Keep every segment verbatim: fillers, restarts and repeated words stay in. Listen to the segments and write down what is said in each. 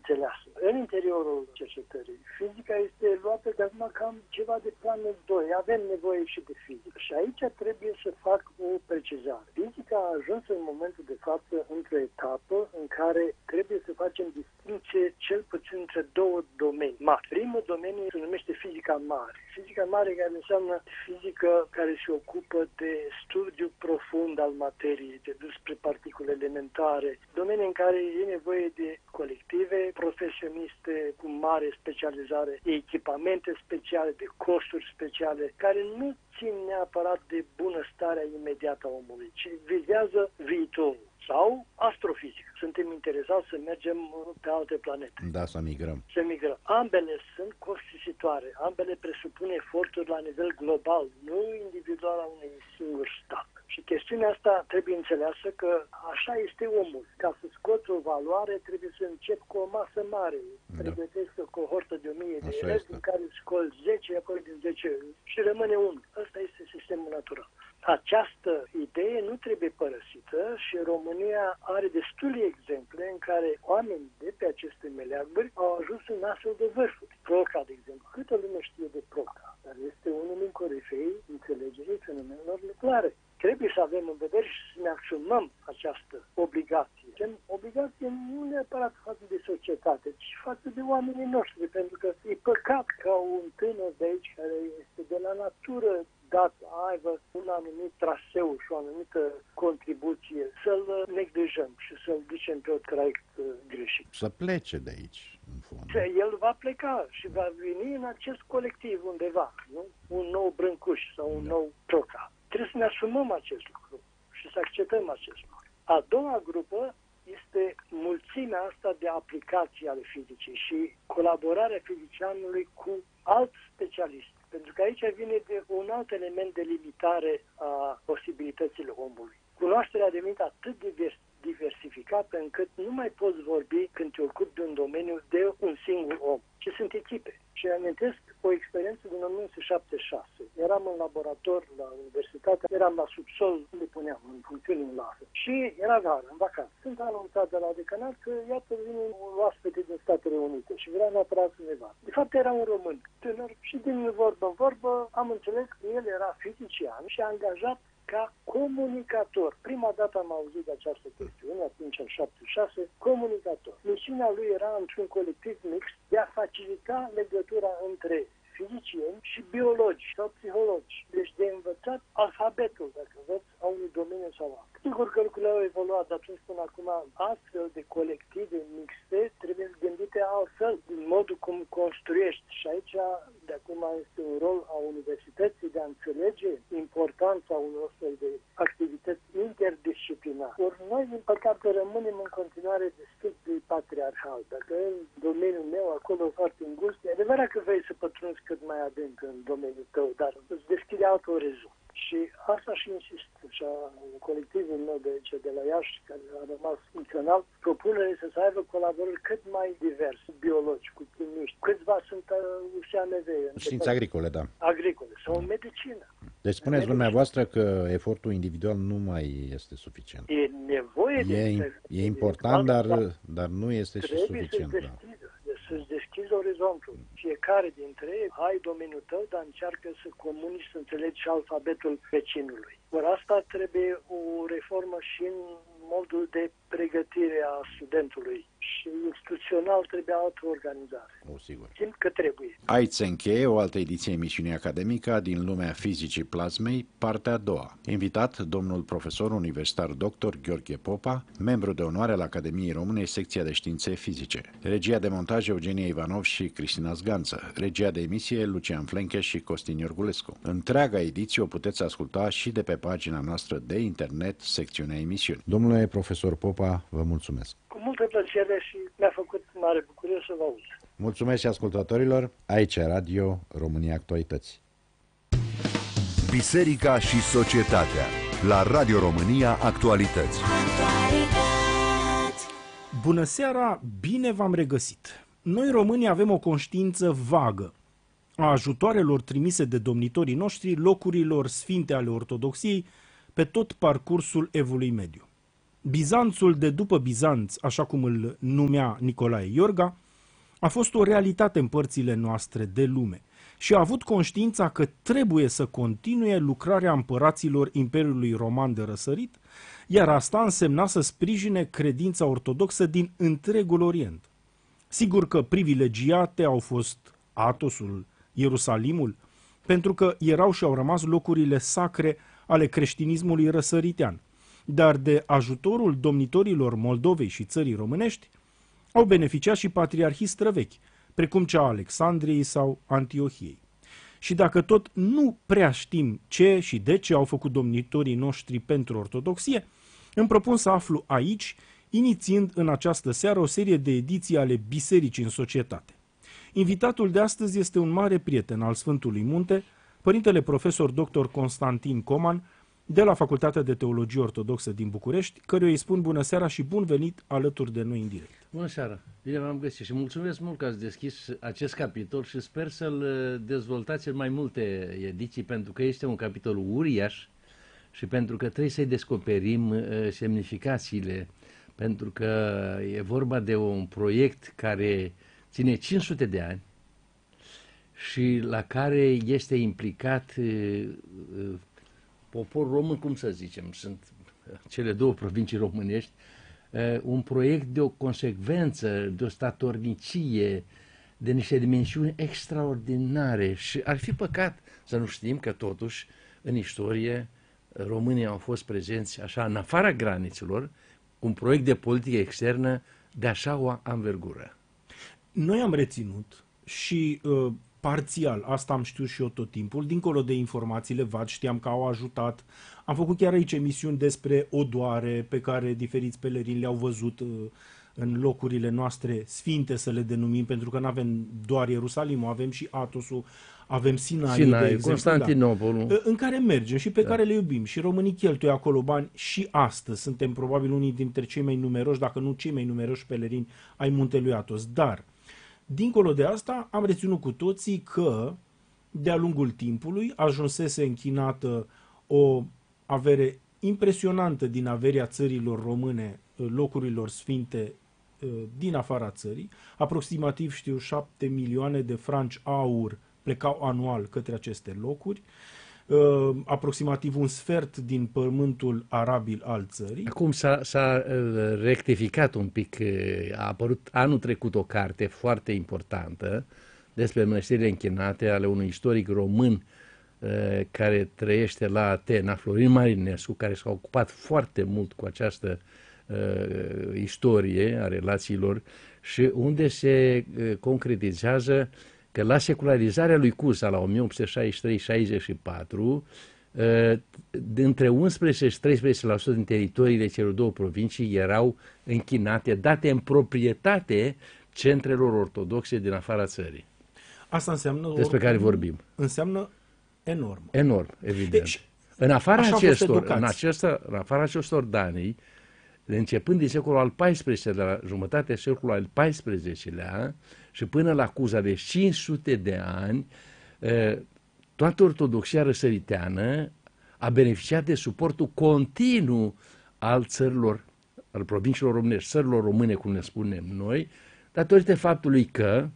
înțeleasă. În interiorul cercetării, fizica este luată de acum cam ceva de planul doi. Avem nevoie și de fizică. Și aici trebuie să fac o precizare. Fizica a ajuns în momentul de față într-o etapă în care trebuie să facem distinție cel puțin între două domenii mari. Primul domeniu se numește fizica mare. Fizica mare care înseamnă fizică care se ocupă de studiu profund al materiei, de dus spre particule elementare, domenii în care e nevoie de colective profesioniste cu mare specializare, de echipamente speciale, de costuri speciale, care nu țin neapărat de bunăstarea imediată a omului, ci vizează viitorul. Sau astrofizică. Suntem interesați să mergem pe alte planete. Da, să migrăm. Să migrăm. Ambele sunt costisitoare. Ambele presupun eforturi la nivel global, nu individual a unui singur stat. Și chestiunea asta trebuie înțeleasă că așa este omul. Ca să scoți o valoare, trebuie să încep cu o masă mare. Da. Pregătesc o cohortă de o mie de elevi, din care scol zece, apoi din zece și rămâne unul. Ăsta este sistemul natural. Această idee nu trebuie părăsită și România are destule exemple în care oameni de pe aceste meleaguri au ajuns în astfel de vârfuri. Proca, de exemplu. Câtă lume știe de Proca? Dar este unul din corifei înțelegerii fenomenelor nucleare. Trebuie să avem în vedere și să ne asumăm această obligație. Obligație nu neapărat față de societate, ci față de oamenii noștri, pentru că e păcat ca un tânăr de aici care este de la natură dat să aibă un anumit traseu și o anumită contribuție, să-l neglijăm și să-l ducem pe un traiect greșit. Să plece de aici, în fond. El va pleca și va veni în acest colectiv undeva, nu? Un nou Brâncuș sau un da. nou Proca. Trebuie să ne asumăm acest lucru și să acceptăm acest lucru. A doua grupă este mulțimea asta de aplicații ale fizicii și colaborarea fizicianului cu alt specialist. Pentru că aici vine de un alt element de limitare a posibilităților omului. Cunoașterea a devenit atât de diversificată încât nu mai poți vorbi când te ocupi de un domeniu de un singur om, ci sunt echipe. Și amintesc o experiență din o mie nouă sute șaptezeci și șase. Eram în laborator la universitate, eram la subsol, unde puneam în funcțiune în lasă. Și era vară, în vacanță. Sunt anunțat de la decanat că iată vine un oaspete din Statele Unite și vrea neapărat să ne vadă. De fapt era un român tânăr și din vorbă în vorbă am înțeles că el era fizician și angajat ca comunicator. Prima dată am auzit de această chestiune, atunci în șaptezeci și șase, comunicator. Misiunea lui era într-un colectiv mix de a facilita legătura între fizicieni și biologi sau psihologi. Deci de învățat alfabetul, dacă vreți, a unui domeniu sau alt. Sigur că lucrurile au evoluat de atunci până acum. Astfel de colective mixte trebuie gândite altfel, din modul cum construiești. Și aici, de acum, este un rol a universității de a înțelege importanța unor astfel de activități interdisciplinare. Ori noi, din păcate, rămânem în continuare destul de patriarhal. Dacă în domeniul meu, acolo foarte îngust, e adevărat că vrei să pătrunzi cât mai adânc în domeniul tău, dar îți deschide alt orizont. Și asta și insist. Și colectivul meu de aici, de la Iași, care a rămas funcțional, propunerea este să aibă colaborări cât mai diverse, biologi, cu chimiști. Câțiva sunt U S A M V. Științe agricole, da. Agricole sau în medicină. Deci spuneți dumneavoastră că efortul individual nu mai este suficient. E nevoie de... E, e important, dar, dar nu este și suficient. Trebuie să deschidă, să-ți deschizi orizontul. Fiecare dintre ei, ai domeniul tău, dar încearcă să comunici, să înțelegi și alfabetul vecinului. Ori asta trebuie o reformă și în modul de pregătire a studentului și instituțional trebuie altă organizare. O, sigur. Simt că trebuie. Aici se încheie o altă ediție a emisiunii Academica din lumea fizicii plasmei, partea a doua. Invitat domnul profesor universitar doctor Gheorghe Popa, membru de onoare al Academiei Române, secția de științe fizice. Regia de montaj Eugenia Ivanov și Cristina Zganță. Regia de emisie Lucian Flenche și Costin Iorgulescu. Întreaga ediție o puteți asculta și de pe pagina noastră de internet, secțiunea emisiuni. Domnule profesor Popa, vă mulțumesc. Cu multă plăcere și mi-a făcut mare bucurie să vă aud. Mulțumesc și ascultătorilor. Aici Radio România Actualități. Biserica și societatea la Radio România Actualități. Bună seara, bine v-am regăsit. Noi românii avem o conștiință vagă a ajutoarelor trimise de domnitorii noștri locurilor sfinte ale ortodoxiei pe tot parcursul evului mediu. Bizanțul de după Bizanț, așa cum îl numea Nicolae Iorga, a fost o realitate în părțile noastre de lume și a avut conștiința că trebuie să continue lucrarea împăraților Imperiului Roman de răsărit, iar asta însemna să sprijine credința ortodoxă din întregul Orient. Sigur că privilegiate au fost Atosul, Ierusalimul, pentru că erau și au rămas locurile sacre ale creștinismului răsăritean, dar de ajutorul domnitorilor Moldovei și țării românești au beneficiat și patriarhii străvechi, precum cea a Alexandriei sau Antiohiei. Și dacă tot nu prea știm ce și de ce au făcut domnitorii noștri pentru ortodoxie, îmi propun să aflu aici, inițiind în această seară o serie de ediții ale Bisericii în societate. Invitatul de astăzi este un mare prieten al Sfântului Munte, părintele profesor doctor Constantin Coman, de la Facultatea de Teologie Ortodoxă din București, căruia îi spun bună seara și bun venit alături de noi în direct. Bună seara, bine v-am găsit și mulțumesc mult că ați deschis acest capitol și sper să-l dezvoltați în mai multe ediții, pentru că este un capitol uriaș și pentru că trebuie să-i descoperim semnificațiile, pentru că e vorba de un proiect care ține cinci sute de ani și la care este implicat poporul român, cum să zicem, sunt cele două provincii românești, un proiect de o consecvență, de o statornicie, de niște dimensiuni extraordinare și ar fi păcat să nu știm că totuși în istorie românii au fost prezenți așa în afara granițelor cu un proiect de politică externă de așa o anvergură. Noi am reținut și uh, parțial, asta am știut și eu tot timpul, dincolo de informațiile vagi, știam că au ajutat. Am făcut chiar aici emisiuni despre odoare pe care diferiți pelerini le-au văzut uh, în locurile noastre sfinte, să le denumim, pentru că nu avem doar Ierusalimul, avem și Atosul, avem Sinai, Sinai de exemplu, Constantinopolul, da, în care mergem și pe da. care le iubim. Și românii cheltuie acolo bani și astăzi. Suntem probabil unii dintre cei mai numeroși, dacă nu cei mai numeroși pelerini ai muntelui Atos. Dar, dincolo de asta, am reținut cu toții că, de-a lungul timpului, ajunsese închinată o avere impresionantă din averea țărilor române, locurilor sfinte din afara țării. Aproximativ, știu, șapte milioane de franci aur plecau anual către aceste locuri, uh, aproximativ un sfert din pământul arabil al țării. Acum s-a rectificat un pic, a apărut anul trecut o carte foarte importantă despre mănăstirile închinate ale unui istoric român uh, care trăiește la Atena, Florin Marinescu, care s-a ocupat foarte mult cu această uh, istorie a relațiilor și unde se uh, concretizează că la secularizarea lui Cuza la o mie opt sute șaizeci și trei șaizeci și patru, între unsprezece și treisprezece la sută din teritoriile celor două provincii erau închinate, date în proprietate centrelor ortodoxe din afara țării. Asta înseamnă... Despre care vorbim. Înseamnă enorm. Enorm, evident. Deci, în afara acestor, în, acesta, în afara acestor danii, începând din secolul al paisprezecelea, de la jumătatea secolului al paisprezecelea și până la Cuza de cinci sute de ani, toată ortodoxia răsăriteană a beneficiat de suportul continuu al țărilor, al provinciilor românești, țărilor române, cum ne spunem noi, datorită faptului că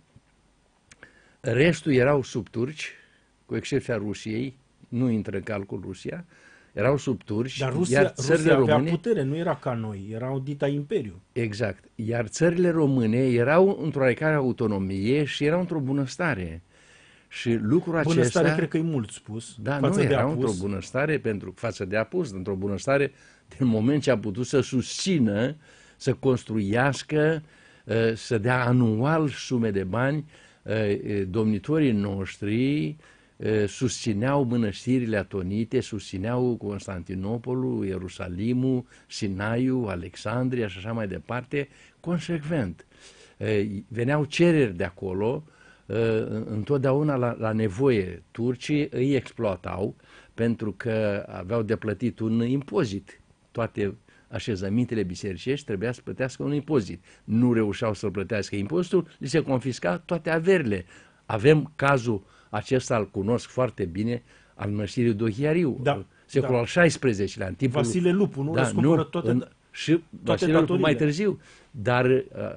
restul erau sub turci, cu excepția Rusiei, nu intră în calcul Rusia, erau sub turci. Dar Rusia, iar Rusia avea române, putere, nu era ca noi, era o dita imperiu. Exact. Iar țările române erau într-o oarecare autonomie și erau într-o bunăstare. Și lucrul acesta... Bunăstare cred că e mult spus. Da, față nu, de erau apus. într-o bunăstare pentru, față de apus, într-o bunăstare din moment ce a putut să susțină, să construiască, să dea anual sume de bani. Domnitorii noștri susțineau mănăstirile atonite, susțineau Constantinopolul, Ierusalimul, Sinaiul, Alexandria și așa mai departe, consecvent. Veneau cereri de acolo, întotdeauna la, la nevoie. Turcii îi exploatau pentru că aveau de plătit un impozit. Toate așezămintele bisericești trebuia să plătească un impozit. Nu reușeau să plătească impozitul, li se confisca toate averile. Avem cazul acesta, îl cunosc foarte bine, al mănăstirii Dohiariu, da, secolul da. al șaisprezecelea. În timpul Vasile Lupu, nu? da, Răscumpără toate... în și Vasilescu mai târziu. Dar